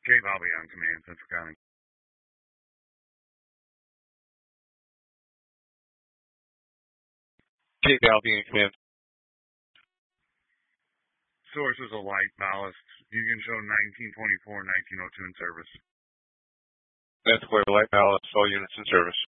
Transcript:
Cape, I'll be on command, Central County. Cape, I'll be in command. Source is a light ballast. Union show 1924, 1902 in service. That's where light ballast, all units in service.